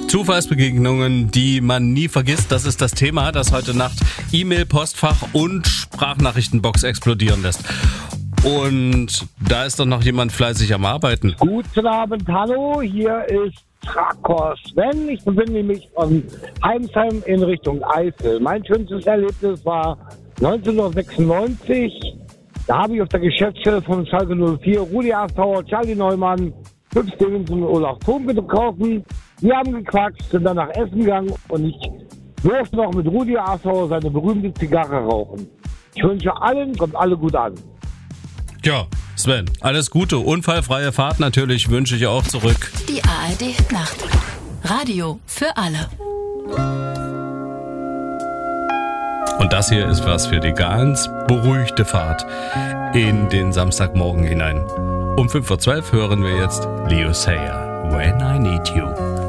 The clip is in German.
Zufallsbegegnungen, die man nie vergisst, das ist das Thema, das heute Nacht E-Mail, Postfach und Sprachnachrichtenbox explodieren lässt. Und da ist doch noch jemand fleißig am Arbeiten. Guten Abend, hallo, hier ist Traktor Sven. Ich befinde mich von Heimsheim in Richtung Eifel. Mein schönstes Erlebnis war 1996. Da habe ich auf der Geschäftsstelle von Schalke 04 Rudi Assauer, Charlie Neumann, Hübsch Stevenson und Olaf Thom getroffen. Wir haben gequatscht, sind dann nach Essen gegangen und ich durfte noch mit Rudi Assauer seine berühmte Zigarre rauchen. Ich wünsche allen, kommt alle gut an. Ja, Sven, alles Gute, unfallfreie Fahrt natürlich wünsche ich auch zurück. Die ARD Nacht. Radio für alle. Und das hier ist was für die ganz beruhigte Fahrt in den Samstagmorgen hinein. Um 5:12 Uhr hören wir jetzt Leo Sayer, When I Need You.